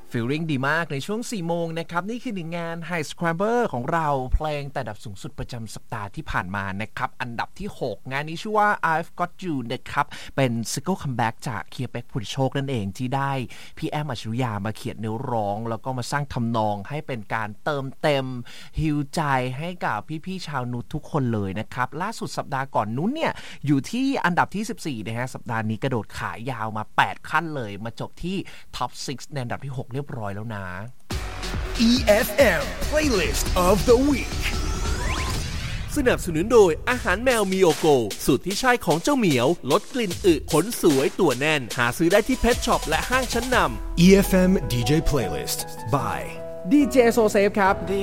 ฟีลลิ่งดีมากในช่วง 4 โมงนะครับนี่คือหนึ่งงาน High Scrabble ของเราเพลงแต่อันดับสูงสุดประจำสัปดาห์ที่ผ่านมานะครับอันดับที่ 6 งานนี้ชื่อว่า I've Got You นะครับเป็นซิงเกิลคัมแบ็กจากเคียร์เป็กพุทธิโชคนั่นเองที่ได้พี่แอมอัจฉริยามาเขียนเนื้อร้องแล้วก็มาสร้างทำนองให้เป็นการเติมเต็มฮีลใจให้กับพี่ๆชาวนุชทุกคนเลยนะครับล่าสุดสัปดาห์ก่อนนู้นเนี่ยอยู่ที่อันดับที่ 14 นะฮะสัปดาห์นี้กระโดดขายาวมา 8 ขั้นเลยมาจบที่ Top 6 ในอันดับที่ 6 เรียบร้อยแล้วนะ EFM Playlist of the Week สนับสนุนโดยอาหารแมวมิโอโกสูตรที่ใช่ของเจ้าเหมียวลดกลิ่นอึขนสวยตัวแน่นหาซื้อได้ที่เพทช็อปและห้างชั้นนำ EFM DJ Playlist by DJ So Safe ครับ